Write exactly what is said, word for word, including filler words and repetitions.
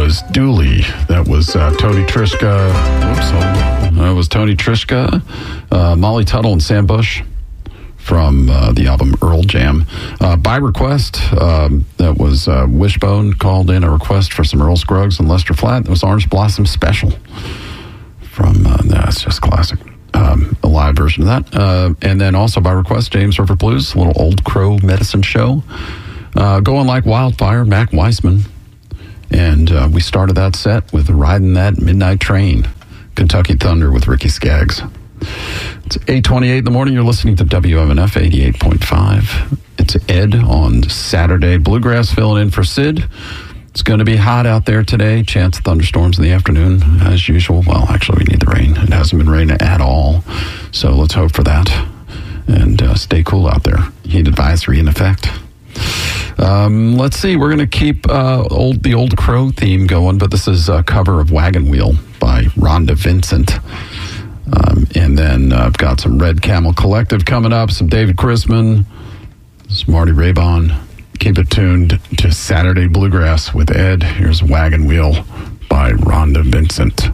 was Dooley. That was uh, Tony Trischka. Whoops. That was Tony Trischka, uh, Molly Tuttle, and Sam Bush from uh, the album Earl Jam. Uh, by request, um, that was uh, Wishbone called in a request for some Earl Scruggs and Lester Flatt. That was Orange Blossom Special from, uh, that's just classic. Um, a live version of that. Uh, and then also by request, James River Blues, a little Old Crow Medicine Show. Uh, going like wildfire, Mac Weissman. And uh, we started that set with Riding That Midnight Train, Kentucky Thunder with Ricky Skaggs. It's eight twenty-eight in the morning. You're listening to W M N F eighty-eight point five. It's Ed on Saturday. Bluegrass filling in for Sid. It's going to be hot out there today. Chance of thunderstorms in the afternoon, as usual. Well, actually, we need the rain. It hasn't been raining at all. So let's hope for that. And uh, stay cool out there. Heat advisory in effect. Um, let's see. We're going to keep uh, old the Old Crow theme going, but this is a cover of Wagon Wheel by Rhonda Vincent. Um, and then uh, I've got some Red Camel Collective coming up, some David Chrisman, some Marty Raybon. Keep it tuned to Saturday Bluegrass with Ed. Here's Wagon Wheel by Rhonda Vincent.